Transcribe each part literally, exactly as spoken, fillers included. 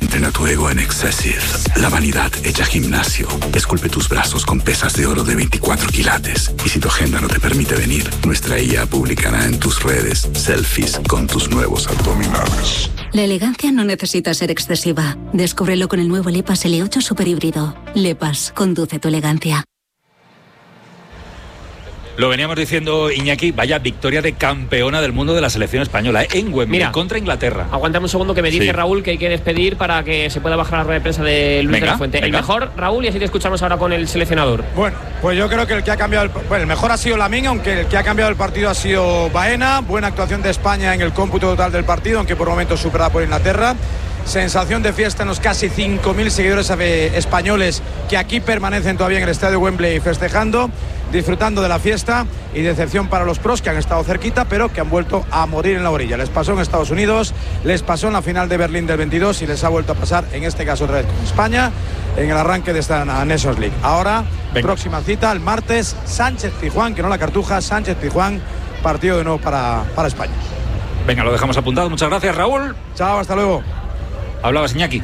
Entrena tu ego en Excessive. La vanidad hecha gimnasio. Esculpe tus brazos con pesas de oro de veinticuatro quilates. Y si tu agenda no te permite venir, nuestra I A publicará en tus redes selfies con tus nuevos abdominales. La elegancia no necesita ser excesiva. Descúbrelo con el nuevo Lepas L ocho Super Híbrido. Lepas, conduce tu elegancia. Lo veníamos diciendo, Iñaki, vaya victoria de campeona del mundo de la selección española, ¿eh? En Wembley, Mira, contra Inglaterra. Aguántame un segundo que me dice sí. Raúl que hay que despedir para que se pueda bajar la rueda de prensa de Luis venga, de la Fuente. Venga. El mejor, Raúl, y así te escuchamos ahora con el seleccionador. Bueno, pues yo creo que el que ha cambiado el, bueno, el mejor ha sido Lamine, aunque el que ha cambiado el partido ha sido Baena. Buena actuación de España en el cómputo total del partido, aunque por momentos superada por Inglaterra. Sensación de fiesta en los casi cinco mil seguidores españoles que aquí permanecen todavía en el estadio Wembley festejando, disfrutando de la fiesta, y decepción para los pros que han estado cerquita pero que han vuelto a morir en la orilla. Les pasó en Estados Unidos, les pasó en la final de Berlín del veintidós y les ha vuelto a pasar en este caso otra vez con España en el arranque de esta Nations League. Ahora, venga, próxima cita el martes, Sánchez-Pizjuán, que no la Cartuja, Sánchez-Pizjuán, partido de nuevo para, para España. Venga, lo dejamos apuntado. Muchas gracias, Raúl. Chao, hasta luego. Hablabas, Iñaki.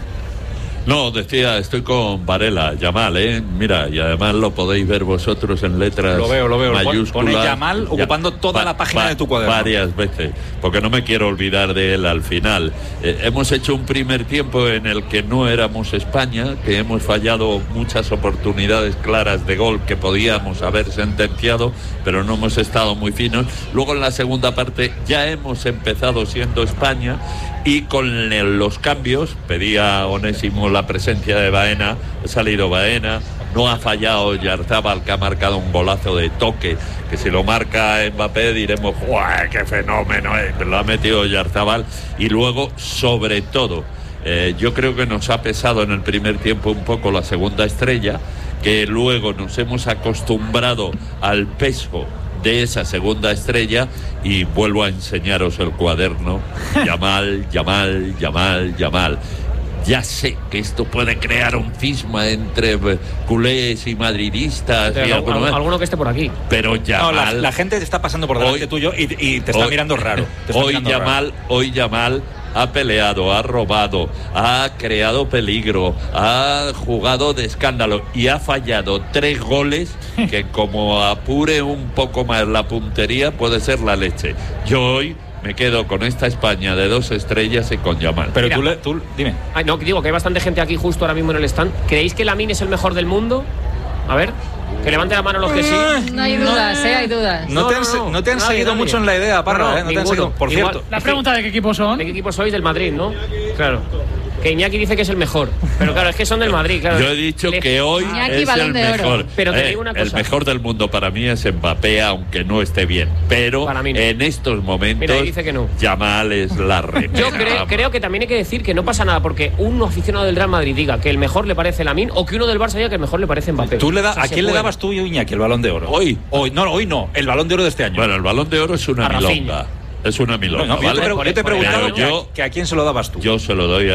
No, decía, estoy con Varela, Yamal, ¿eh? Mira, y además lo podéis ver vosotros en letras lo veo, lo veo. mayúsculas. Pone Yamal ocupando ya, toda va, la página va, de tu cuaderno. Varias veces, porque no me quiero olvidar de él al final. Eh, hemos hecho un primer tiempo en el que no éramos España, que hemos fallado muchas oportunidades claras de gol que podíamos haber sentenciado, pero no hemos estado muy finos. Luego en la segunda parte ya hemos empezado siendo España, y con los cambios, pedía Onésimo la presencia de Baena, ha salido Baena, no ha fallado Oyarzabal, que ha marcado un golazo de toque, que si lo marca Mbappé diremos ¡guau, qué fenómeno es! Lo ha metido Oyarzabal. Y luego, sobre todo, eh, yo creo que nos ha pesado en el primer tiempo un poco la segunda estrella, que luego nos hemos acostumbrado al peso de esa segunda estrella, y vuelvo a enseñaros el cuaderno. Yamal, Yamal, Yamal, Yamal. Ya sé que esto puede crear un cisma entre culés y madridistas. Pero, y alguno, alguno, alguno que esté por aquí. Pero Yamal... No, la, la gente te está pasando por delante hoy, tuyo y, y te está hoy, mirando raro. Te está hoy, mirando Yamal, raro. hoy Yamal ha peleado, ha robado, ha creado peligro, ha jugado de escándalo y ha fallado tres goles que, como apure un poco más la puntería, puede ser la leche. Yo hoy me quedo con esta España de dos estrellas y con Yamal. Pero tú, le, tú, dime. Ay, no, digo que hay bastante gente aquí justo ahora mismo en el stand. ¿Creéis que Lamine es el mejor del mundo? A ver, que levante la mano los que sí. No hay dudas, no, eh, hay dudas. No, no te han, no, no te han nadie, seguido nadie. mucho en la idea, Parra, no, no, eh, no te han seguido. Por Igual, cierto. La pregunta de qué equipo son. ¿De qué equipo sois? Del Madrid, ¿no? Claro. Que Iñaki dice que es el mejor, pero claro, es que son del Madrid, claro. Yo he dicho Le... que hoy Iñaki, es el mejor. Pero te eh, digo una cosa. El mejor del mundo para mí es Mbappé, aunque no esté bien. Pero no. en estos momentos, Mira, dice que no. Yamal es la reina. Yo creo, creo que también hay que decir que no pasa nada porque un aficionado del Real Madrid diga que el mejor le parece Lamine, o que uno del Barça diga que el mejor le parece Mbappé. ¿Tú le da, o sea, ¿A quién le puede. dabas tú, Iñaki, el Balón de Oro? Hoy. Hoy no, hoy no, el Balón de Oro de este año. Bueno, el Balón de Oro es una a milonga. Rafinha. Es una milonga, no, no, ¿vale? Yo te, yo te preguntaba yo, que a quién se lo dabas tú. Yo se lo doy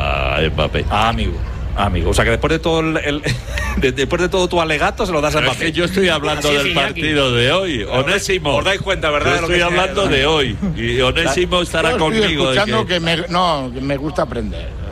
a Mbappé. Ah, amigo. Ah, amigo. O sea que después de todo el, el de, después de todo tu alegato se lo das a Mbappé. Es que yo estoy hablando del partido de hoy. Onésimo. Os dais cuenta, ¿verdad? Yo estoy hablando de hoy. Y Onésimo estará yo conmigo. Estoy escuchando que... que me, no, que me gusta aprender.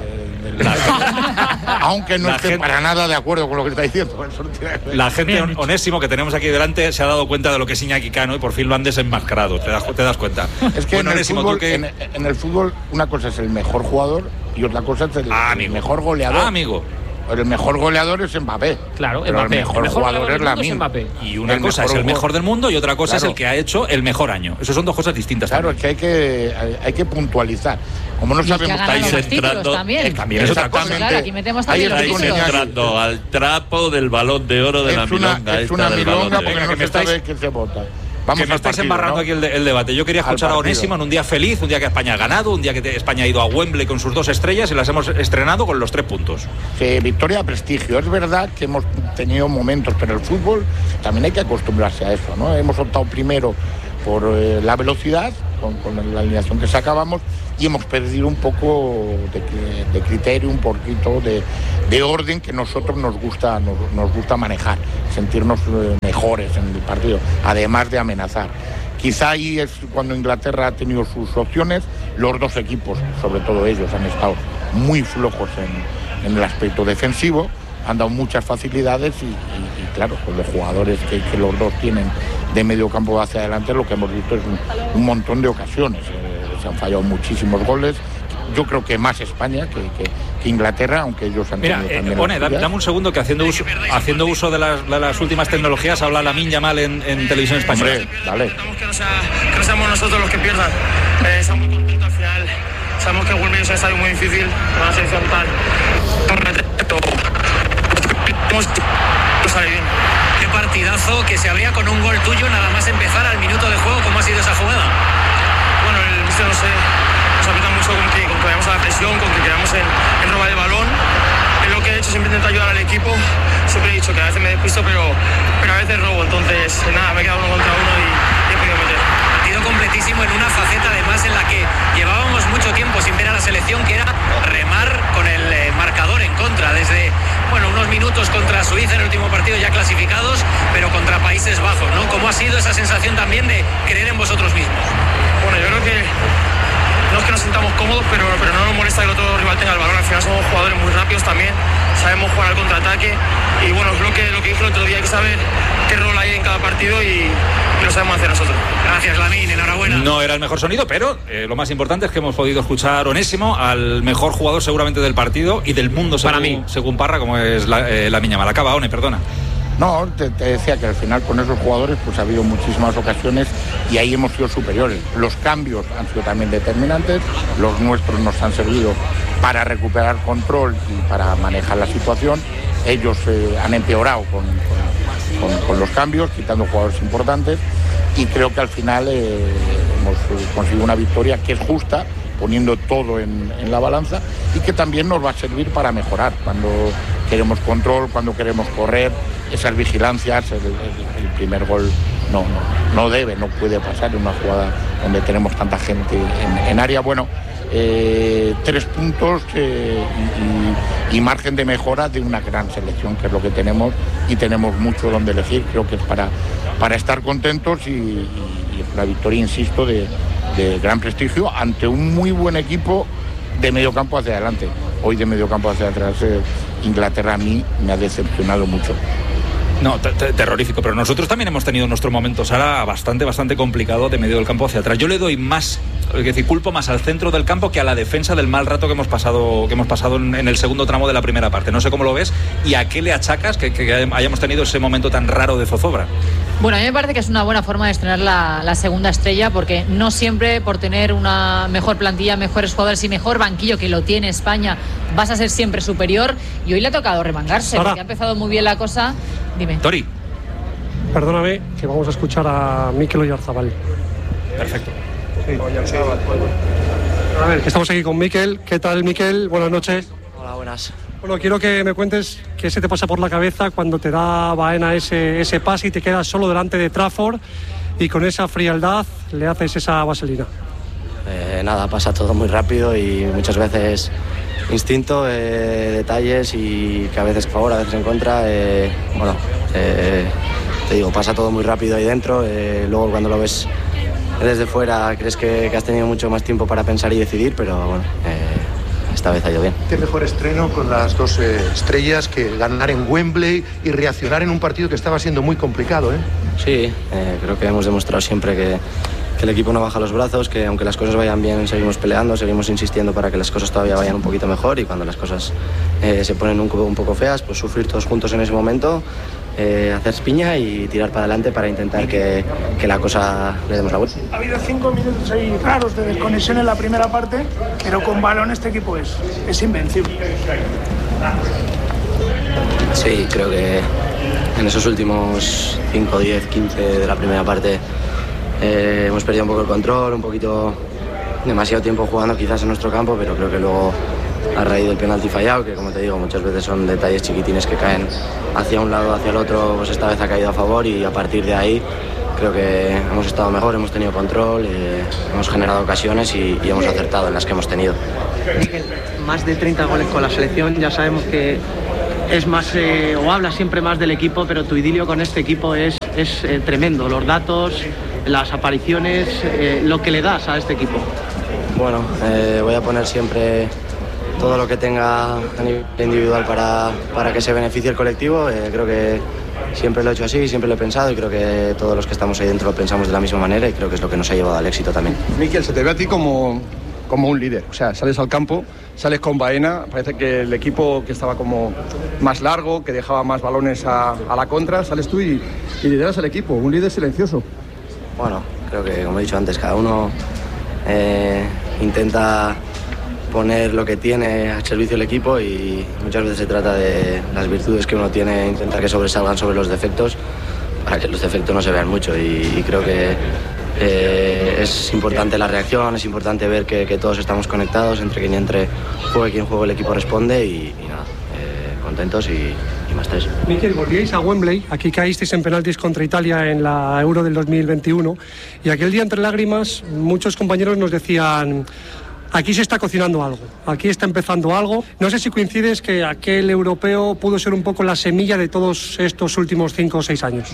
Aunque no esté gente, para nada de acuerdo con lo que está diciendo. La gente, Onésimo, que tenemos aquí delante, se ha dado cuenta de lo que es Iñaki Cano y por fin lo han desenmascarado. ¿Te das, te das cuenta? Es que bueno, en, el Onésimo, fútbol, que... en, en el fútbol una cosa es el mejor jugador y otra cosa es el, ah, el mejor goleador. Ah, amigo. El mejor goleador es Mbappé. Claro, pero Mbappé. el mejor, el mejor jugador es Lamine. Y una el cosa es el jugador. mejor del mundo y otra cosa claro. es el que ha hecho el mejor año. Eso son dos cosas distintas. Claro, también. es que hay que hay, hay que puntualizar. Como no y sabemos, estáis entrando. También, eh, también es otra cosa. Claro, aquí metemos también ahí estáis entrando al trapo del Balón de Oro de es la una, milonga. Es una milonga porque Venga, no que se estáis... sabe qué se vota. Vamos que me estáis partido, embarrando ¿no? aquí el, de, el debate. Yo quería escuchar a Onésimo en un día feliz, un día que España ha ganado, un día que te, España ha ido a Wembley con sus dos estrellas y las hemos estrenado con los tres puntos. Sí, victoria, prestigio. Es verdad que hemos tenido momentos, pero el fútbol también hay que acostumbrarse a eso, ¿no? Hemos optado primero por eh, la velocidad, con, con la alineación que sacábamos, y hemos perdido un poco de, de criterio, un poquito de, de orden que nosotros nos gusta, nos, nos gusta manejar, sentirnos eh, mejores en el partido, además de amenazar. Quizá ahí es cuando Inglaterra ha tenido sus opciones. Los dos equipos, sobre todo ellos, han estado muy flojos en, en el aspecto defensivo, han dado muchas facilidades y, y, y claro, con los jugadores que, que los dos tienen de medio campo hacia adelante, lo que hemos visto es un, un montón de ocasiones. Eh, se han fallado muchísimos goles. Yo creo que más España que, que, que Inglaterra, aunque ellos han Mira, tenido eh, también... One, dame, dame un segundo que haciendo uso, haciendo uso de, las, de las últimas tecnologías habla Lamine Yamal en, en televisión española. Hombre, dale. Que no, sea, que no seamos nosotros los que pierdan. Eh, estamos muy contentos al final. Sabemos que Wembley es un estadio muy difícil, una selección tal. No sale bien. Qué partidazo que se abría con un gol tuyo nada más empezar al minuto de juego. ¿Cómo ha sido esa jugada? Bueno, el mister no sé, nos aprieta mucho con que, con que vayamos a la presión, con que queramos en, en robar el balón. Es lo que he hecho, siempre intento ayudar al equipo. Siempre he dicho que a veces me despisto, pero, pero a veces robo. Entonces, nada, me he quedado uno contra uno y, y he podido meter. Partido completísimo en una faceta además en la que llevábamos mucho tiempo sin ver a la selección, que era remar con el eh, marcador en contra. Desde, bueno, unos minutos contra Suiza en el último partido ya clasificados, pero contra Países Bajos, ¿no? ¿Cómo ha sido esa sensación también de creer en vosotros mismos? Bueno, yo creo que no es que nos sintamos cómodos, pero, pero no nos molesta que el otro rival tenga el balón. Al final somos jugadores muy rápidos también, sabemos jugar al contraataque y bueno, es lo que, lo que dije el otro día, hay que saber qué rol hay en cada partido y, y lo sabemos hacer nosotros. Gracias, Lamine, enhorabuena. No era el mejor sonido, pero eh, lo más importante es que hemos podido escuchar Onésimo, al mejor jugador seguramente del partido y del mundo según, Para mí. según Parra, como es la, eh, Lamine Yamal. Acaba, One, perdona. No, te, te decía que al final con esos jugadores pues ha habido muchísimas ocasiones y ahí hemos sido superiores. Los cambios han sido también determinantes, los nuestros nos han servido para recuperar control y para manejar la situación. Ellos eh, han empeorado con, con, con, con los cambios, quitando jugadores importantes y creo que al final eh, hemos conseguido una victoria que es justa, poniendo todo en, en la balanza y que también nos va a servir para mejorar cuando queremos control, cuando queremos correr, esas vigilancias, el, el, el primer gol no, no, no debe, no puede pasar en una jugada donde tenemos tanta gente en, en área. Bueno, eh, tres puntos eh, y, y, y margen de mejora de una gran selección, que es lo que tenemos y tenemos mucho donde elegir. Creo que es para, para estar contentos y, y, y una victoria, insisto, de, de gran prestigio ante un muy buen equipo de medio campo hacia adelante. Hoy de medio campo hacia atrás eh, Inglaterra a mí me ha decepcionado mucho. No, te- te- terrorífico, pero nosotros también hemos tenido nuestro momento, Sara, bastante, bastante complicado de medio del campo hacia atrás. Yo le doy más, es decir, culpo más al centro del campo que a la defensa del mal rato que hemos pasado, que hemos pasado en, en el segundo tramo de la primera parte. No sé cómo lo ves y a qué le achacas que, que hayamos tenido ese momento tan raro de zozobra. Bueno, a mí me parece que es una buena forma de estrenar la, la segunda estrella, porque no siempre por tener una mejor plantilla, mejores jugadores y mejor banquillo, que lo tiene España, vas a ser siempre superior. Y hoy le ha tocado remangarse, Sara. porque ha empezado muy bien la cosa. Dime. Tori. Perdóname, que vamos a escuchar a Mikel Oyarzabal. Perfecto. Sí. A ver, que estamos aquí con Mikel. ¿Qué tal, Mikel? Buenas noches. Hola, buenas. Bueno, quiero que me cuentes qué se te pasa por la cabeza cuando te da Baena ese, ese pase y te quedas solo delante de Trafford y con esa frialdad le haces esa vaselina. Eh, nada, pasa todo muy rápido y muchas veces instinto, eh, detalles y que a veces a favor, a veces en contra. Eh, bueno, eh, te digo, pasa todo muy rápido ahí dentro. Eh, luego cuando lo ves desde fuera crees que, que has tenido mucho más tiempo para pensar y decidir, pero bueno, eh, esta vez ha ido bien. Qué mejor estreno con las dos eh, estrellas que ganar en Wembley y reaccionar en un partido que estaba siendo muy complicado, ¿eh? Sí, eh, creo que hemos demostrado siempre que, que el equipo no baja los brazos, que aunque las cosas vayan bien seguimos peleando, seguimos insistiendo para que las cosas todavía vayan un poquito mejor, y cuando las cosas eh, se ponen un, un poco feas, pues sufrir todos juntos en ese momento, eh, hacer piña y tirar para adelante para intentar que, que la cosa le demos la vuelta. Ha habido cinco minutos ahí raros de desconexión en la primera parte, pero con balón este equipo es, es invencible. Sí, creo que en esos últimos cinco, diez, quince de la primera parte eh, hemos perdido un poco el control, un poquito demasiado tiempo jugando quizás en nuestro campo, pero creo que luego a raíz del penalti fallado, que como te digo muchas veces son detalles chiquitines que caen hacia un lado o hacia el otro, pues esta vez ha caído a favor y a partir de ahí creo que hemos estado mejor, hemos tenido control, eh, hemos generado ocasiones y, y hemos acertado en las que hemos tenido. Miguel, más de treinta goles con la selección, ya sabemos que es más, eh, o habla siempre más del equipo, pero tu idilio con este equipo es, es eh, tremendo. Los datos, las apariciones, eh, lo que le das a este equipo. Bueno, eh, voy a poner siempre todo lo que tenga a nivel individual para, para que se beneficie el colectivo. Eh, creo que siempre lo he hecho así, siempre lo he pensado y creo que todos los que estamos ahí dentro lo pensamos de la misma manera y creo que es lo que nos ha llevado al éxito también. Mikel, se te ve a ti como, como un líder, o sea, sales al campo, sales con Baena, parece que el equipo que estaba como más largo, que dejaba más balones a, a la contra, sales tú y, y lideras el equipo, un líder silencioso. Bueno, creo que como he dicho antes, cada uno eh, intenta poner lo que tiene al servicio del equipo y muchas veces se trata de las virtudes que uno tiene, intentar que sobresalgan sobre los defectos para que los defectos no se vean mucho y, y creo que eh, es importante la reacción, es importante ver que, que todos estamos conectados, entre quien entre juegue quien juegue el equipo responde y, y nada, eh, contentos y, y más tres. Mikel, volvíais a Wembley, aquí caísteis en penaltis contra Italia en la Euro del dos mil veintiuno y aquel día entre lágrimas muchos compañeros nos decían: aquí se está cocinando algo, aquí está empezando algo. No sé si coincides que aquel europeo pudo ser un poco la semilla de todos estos últimos cinco o seis años.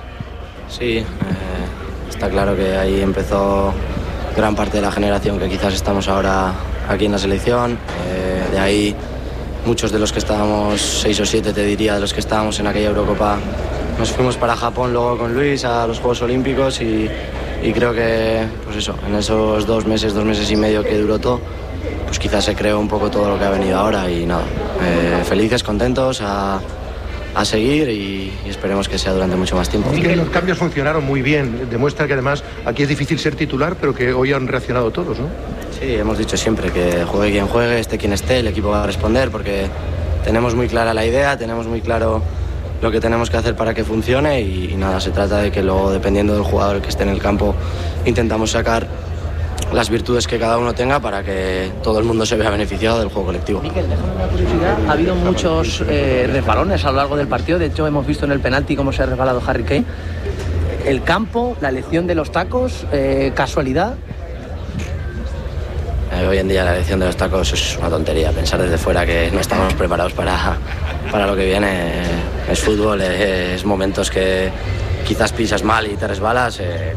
Sí, eh, está claro que ahí empezó gran parte de la generación que quizás estamos ahora aquí en la selección. Eh, de ahí muchos de los que estábamos, seis o siete te diría, de los que estábamos en aquella Eurocopa, nos fuimos para Japón luego con Luis a los Juegos Olímpicos y... Y creo que, pues eso, en esos dos meses, dos meses y medio que duró todo, pues quizás se creó un poco todo lo que ha venido ahora y nada, eh, felices, contentos, a, a seguir y, y esperemos que sea durante mucho más tiempo. Y que los cambios funcionaron muy bien, demuestra que además aquí es difícil ser titular, pero que hoy han reaccionado todos, ¿no? Sí, hemos dicho siempre que juegue quien juegue, esté quien esté, el equipo va a responder porque tenemos muy clara la idea, tenemos muy claro lo que tenemos que hacer para que funcione y, y nada, se trata de que luego, dependiendo del jugador que esté en el campo, intentamos sacar las virtudes que cada uno tenga para que todo el mundo se vea beneficiado del juego colectivo. Mikel, déjame una curiosidad, ha habido muchos eh, resbalones a lo largo del partido, de hecho hemos visto en el penalti cómo se ha resbalado Harry Kane. El campo, la elección de los tacos, eh, casualidad. Eh, hoy en día la elección de los tacos es una tontería, pensar desde fuera que no estamos preparados para, para lo que viene. Es fútbol, es momentos que quizás pisas mal y te resbalas, eh,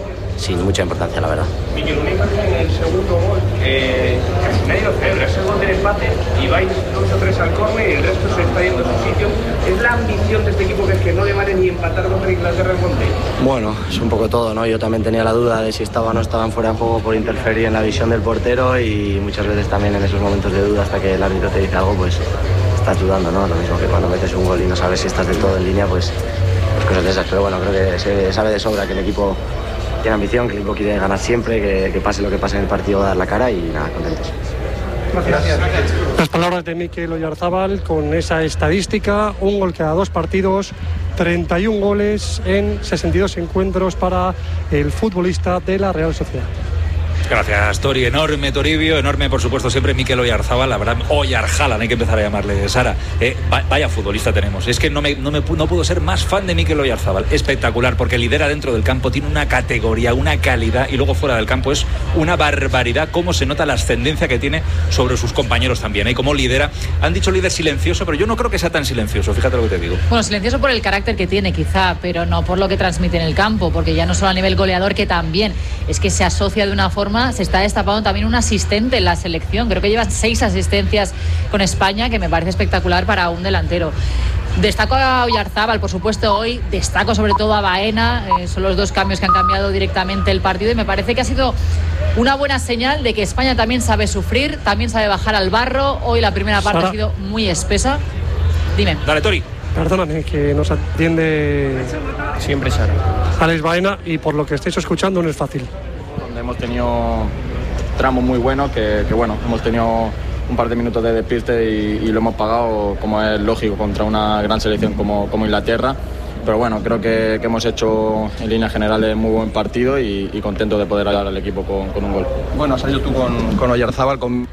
sin mucha importancia, la verdad. Mikel, una imagen en el segundo gol que casi nadie lo celebra, es el gol del empate y vais dos o tres al córner y el resto se está yendo a su sitio. ¿Es la ambición de este equipo que es que no le vale ni empatar contra Inglaterra en Wembley? Bueno, es un poco todo, ¿no? Yo también tenía la duda de si estaban o no estaban fuera de juego por interferir en la visión del portero y muchas veces también en esos momentos de duda hasta que el árbitro te dice algo, pues estás dudando, ¿no? Lo mismo que cuando metes un gol y no sabes si estás del todo en línea, pues, pues cosas de esas. Pero bueno, creo que se sabe de sobra que el equipo tiene ambición, que el equipo quiere ganar siempre, que, que pase lo que pase en el partido, dar la cara y nada, contentos. Gracias. Las palabras de Mikel Oyarzábal con esa estadística, un gol cada dos partidos, treinta y un goles en sesenta y dos encuentros para el futbolista de la Real Sociedad. Gracias, Tori. Enorme, Toribio. Enorme, por supuesto, siempre Mikel Oyarzábal. La verdad, Oyarzábal, hay que empezar a llamarle. Sara, eh, vaya futbolista tenemos. Es que no, me, no, me, no puedo ser más fan de Mikel Oyarzábal. Espectacular, porque lidera dentro del campo, tiene una categoría, una calidad, y luego fuera del campo es una barbaridad cómo se nota la ascendencia que tiene sobre sus compañeros también. Y cómo lidera. Han dicho líder silencioso, pero yo no creo que sea tan silencioso. Fíjate lo que te digo. Bueno, silencioso por el carácter que tiene, quizá, pero no por lo que transmite en el campo, porque ya no solo a nivel goleador, que también es que se asocia de una forma. Se está destapando también un asistente en la selección, creo que lleva seis asistencias con España, que me parece espectacular para un delantero. Destaco a Oyarzábal, por supuesto, hoy destaco sobre todo a Baena, eh, son los dos cambios que han cambiado directamente el partido y me parece que ha sido una buena señal de que España también sabe sufrir, también sabe bajar al barro. Hoy la primera parte Sara. ha sido muy espesa. Dime. Dale, Tori. Perdóname, que nos atiende siempre Sara. Alex Baena, y por lo que estáis escuchando no es fácil. Hemos tenido tramos muy buenos que, que bueno, hemos tenido un par de minutos de despiste y, y lo hemos pagado, como es lógico, contra una gran selección como, como Inglaterra. Pero bueno, creo que, que hemos hecho en líneas generales muy buen partido y, y contento de poder ayudar al equipo con, con un gol. Bueno, has salido tú con, con Oyarzábal, con...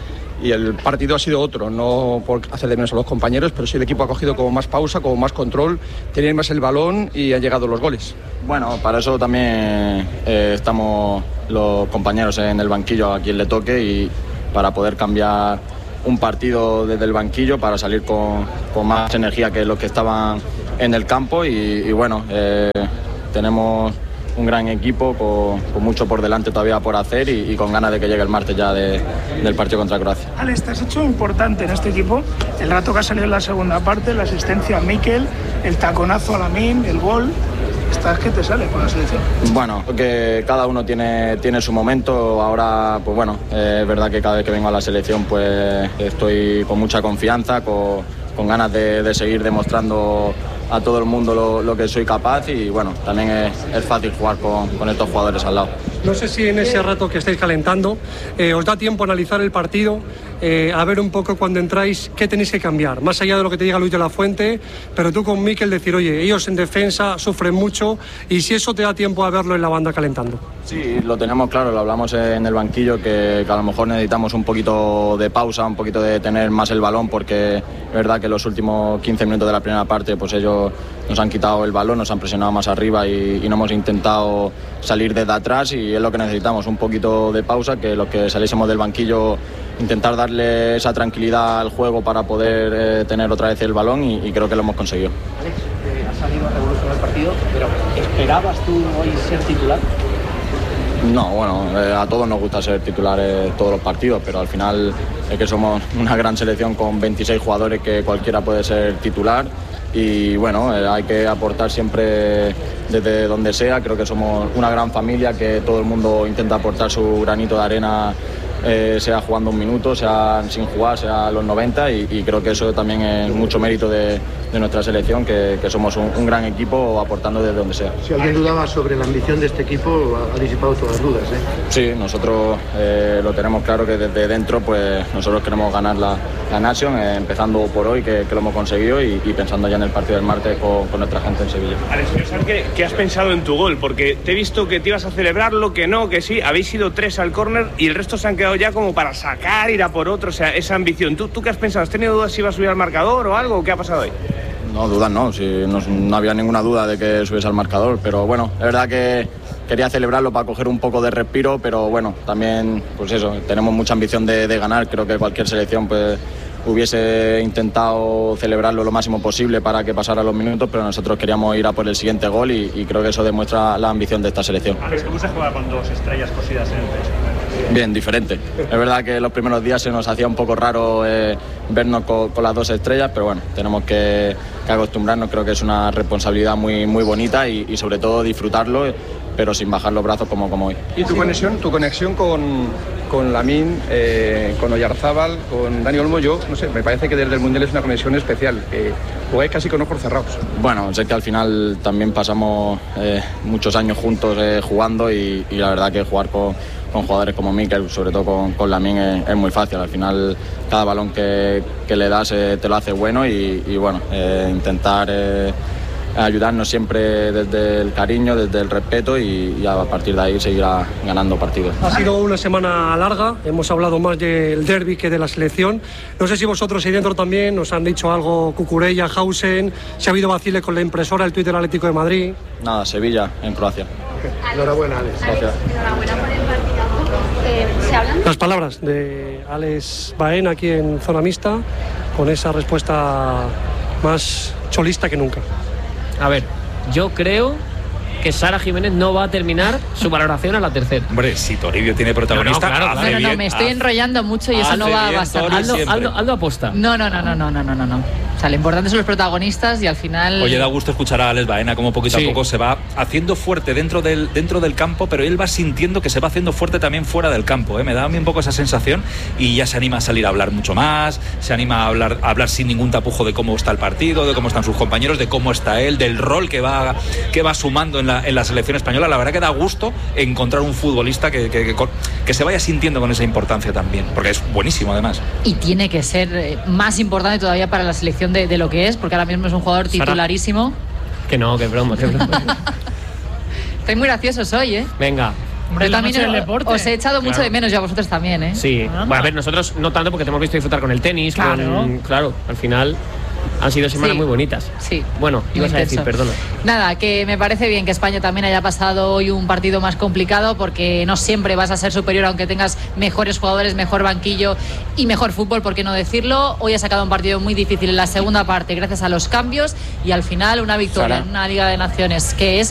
y el partido ha sido otro, no por hacer de menos a los compañeros, pero sí el equipo ha cogido como más pausa, como más control, tenían más el balón y han llegado los goles. Bueno, para eso también eh, estamos los compañeros en el banquillo a quien le toque y para poder cambiar un partido desde el banquillo para salir con, con más energía que los que estaban en el campo y, y bueno, eh, tenemos un gran equipo con, con mucho por delante todavía por hacer y, y con ganas de que llegue el martes ya de, del partido contra Croacia. Alex, te has hecho importante en este equipo el rato que ha salido en la segunda parte, la asistencia a Mikel, el taconazo a Lamine, el gol. ¿Estás que te sale con la selección? Bueno, que cada uno tiene, tiene su momento. Ahora, pues bueno, eh, es verdad que cada vez que vengo a la selección pues estoy con mucha confianza, con, con ganas de, de seguir demostrando a todo el mundo lo, lo que soy capaz y bueno, también es, es fácil jugar con, con estos jugadores al lado. No sé si en ese rato que estáis calentando eh, os da tiempo a analizar el partido, eh, a ver un poco cuando entráis qué tenéis que cambiar, más allá de lo que te diga Luis de la Fuente, pero tú con Mikel decir, oye, ellos en defensa sufren mucho y si eso te da tiempo a verlo en la banda calentando. Sí, lo tenemos claro, lo hablamos en el banquillo, que, que a lo mejor necesitamos un poquito de pausa, un poquito de tener más el balón, porque es verdad que los últimos quince minutos de la primera parte pues ellos nos han quitado el balón, nos han presionado más arriba y, y no hemos intentado salir desde atrás y es lo que necesitamos, un poquito de pausa, que los que saliésemos del banquillo intentar darle esa tranquilidad al juego para poder eh, tener otra vez el balón y, y creo que lo hemos conseguido. Alex, eh, has salido a revolucionar el partido, pero ¿esperabas tú hoy ser titular? No, bueno, eh, a todos nos gusta ser titulares todos los partidos, pero al final es que somos una gran selección con veintiséis jugadores que cualquiera puede ser titular y bueno, eh, hay que aportar siempre desde donde sea. Creo que somos una gran familia, que todo el mundo intenta aportar su granito de arena, eh, sea jugando un minuto, sea sin jugar, sea a los noventa y, y creo que eso también es mucho mérito de, de nuestra selección, que, que somos un, un gran equipo aportando desde donde sea. Si alguien dudaba sobre la ambición de este equipo, ha disipado todas las dudas, ¿eh? Sí, nosotros eh, lo tenemos claro, que desde dentro pues nosotros queremos ganar la, la Nation, eh, empezando por hoy que, que lo hemos conseguido y, y pensando ya en el partido del martes con, con nuestra gente en Sevilla. Alex, quiero saber qué, qué has pensado en tu gol, porque te he visto que te ibas a celebrarlo, que no, que sí, habéis ido tres al córner y el resto se han quedado ya como para sacar, ir a por otro, o sea, esa ambición. ¿Tú, tú qué has pensado? ¿Has tenido dudas si iba a subir al marcador o algo? ¿Qué ha pasado hoy? No, dudas no, si no, no había ninguna duda de que subiese al marcador, pero bueno, es verdad que quería celebrarlo para coger un poco de respiro, pero bueno, también, pues eso, tenemos mucha ambición de, de ganar. Creo que cualquier selección pues hubiese intentado celebrarlo lo máximo posible para que pasara los minutos, pero nosotros queríamos ir a por el siguiente gol y, y creo que eso demuestra la ambición de esta selección. Alex, ¿cómo se juega con dos estrellas cosidas en el pecho? Bien, diferente. Es verdad que los primeros días se nos hacía un poco raro eh, vernos con, con las dos estrellas, pero bueno, tenemos que, que acostumbrarnos. Creo que es una responsabilidad muy, muy bonita y, y sobre todo disfrutarlo, pero sin bajar los brazos como, como hoy. ¿Y tu conexión, tu conexión con, con Lamine, eh, con Oyarzábal, con Dani Olmo? Yo, no sé, me parece que desde el Mundial es una conexión especial. Eh, jugáis casi con ojos cerrados. Bueno, sé que al final también pasamos eh, muchos años juntos eh, jugando y, y la verdad que jugar con, con jugadores como Mikel, sobre todo con, con Lamine, es, es muy fácil. Al final cada balón que, que le das eh, te lo hace bueno y, y bueno, eh, intentar Eh, ayudarnos siempre desde el cariño, desde el respeto y, y a partir de ahí seguirá ganando partidos. Ha sido una semana larga, hemos hablado más del derbi que de la selección. No sé si vosotros ahí dentro también nos han dicho algo, Cucurella, Hausen, si ha habido vaciles con la impresora, el Twitter Atlético de Madrid. Nada, Sevilla, en Croacia. Okay. Enhorabuena, Alex. Gracias. Enhorabuena por el partido. Eh, ¿Se hablan? Las palabras de Alex Baena aquí en Zona Mixta, con esa respuesta más cholista que nunca. A ver, yo creo que Sara Jiménez no va a terminar su valoración a la tercera. Hombre, si Toribio tiene protagonista, no, no, claro, hace No, no, no, bien, me estoy hace, enrollando mucho y eso no va a pasar. Aldo, Aldo, Aldo aposta. No, no, no, no, no, no, no, no. O sea, lo importante son los protagonistas y al final... Oye, da gusto escuchar a Alex Baena como poquito Sí. a poco se va haciendo fuerte dentro del, dentro del campo, pero él va sintiendo que se va haciendo fuerte también fuera del campo, ¿eh? Me da a mí un poco esa sensación y ya se anima a salir a hablar mucho más, se anima a hablar, a hablar sin ningún tapujo de cómo está el partido, de cómo están sus compañeros, de cómo está él, del rol que va, que va sumando en la, en la selección española. La verdad que da gusto encontrar un futbolista que, que, que, que se vaya sintiendo con esa importancia también, porque es buenísimo además. Y tiene que ser eh, más importante todavía para la selección de, de lo que es, porque ahora mismo es un jugador titularísimo. Sara. Que no, que broma, que broma. Estoy muy graciosos hoy, ¿eh? Venga. Yo también deporte. Os he echado mucho Claro. de menos y a vosotros también, ¿eh? Sí. Bueno, a ver, nosotros no tanto porque te hemos visto disfrutar con el tenis, Claro. con... Claro, al final han sido semanas Sí. muy bonitas. Sí. Bueno, ibas a decir, intenso. perdona. Nada, que me parece bien que España también haya pasado hoy un partido más complicado, porque no siempre vas a ser superior aunque tengas mejores jugadores, mejor banquillo y mejor fútbol, por qué no decirlo. Hoy ha sacado un partido muy difícil en la segunda parte gracias a los cambios y al final una victoria Sara. en una Liga de Naciones que es